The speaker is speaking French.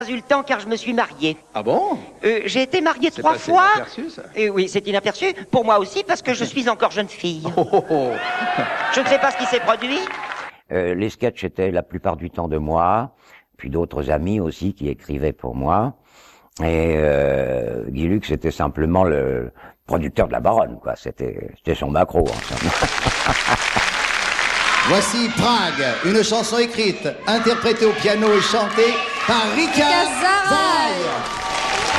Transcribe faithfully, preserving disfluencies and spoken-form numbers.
eu le temps car je me suis marié. Ah bon? euh, J'ai été marié trois passé fois. inaperçu, ça. Euh, oui, c'est inaperçu. Pour moi aussi, parce que je suis encore jeune fille. Oh, oh, oh. Je ne sais pas ce qui s'est produit. Euh, les sketchs étaient la plupart du temps de moi, puis d'autres amis aussi qui écrivaient pour moi. Et euh, Guy Lux était simplement le producteur de la Baronne, quoi. C'était, c'était son macro. Hein. Voici Prague, une chanson écrite, interprétée au piano et chantée par Rika Zara.